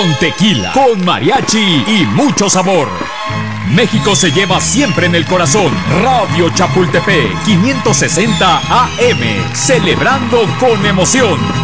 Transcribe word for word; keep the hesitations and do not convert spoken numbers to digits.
Con tequila, con mariachi y mucho sabor. México se lleva siempre en el corazón. Radio Chapultepec, quinientos sesenta A M, celebrando con emoción.